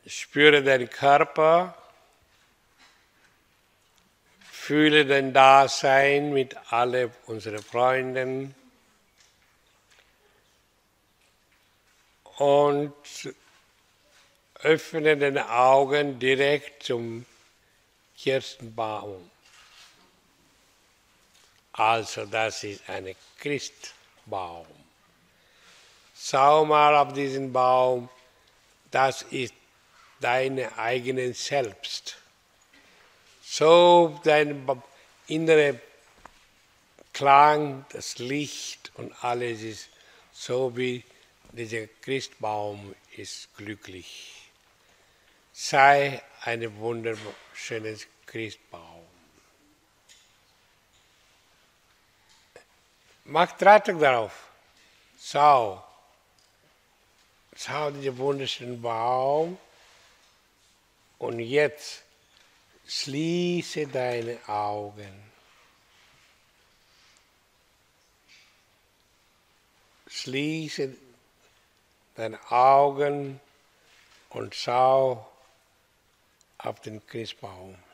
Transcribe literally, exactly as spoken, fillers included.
Spüre deinen Körper, fühle dein Dasein mit allen unseren Freunden und öffne deine Augen direkt zum Kirschenbaum. Also das ist ein Christbaum. Schau mal auf diesen Baum, das ist deine eigene Selbst. So dein innerer Klang, das Licht und alles ist so wie dieser Christbaum ist glücklich. Sei ein wunderschönes Christbaum. Mach Trachtung darauf. Schau. Schau diesen wunderschönen Baum. Und jetzt schließe deine Augen. Schließe deine Augen und schau auf den Christbaum.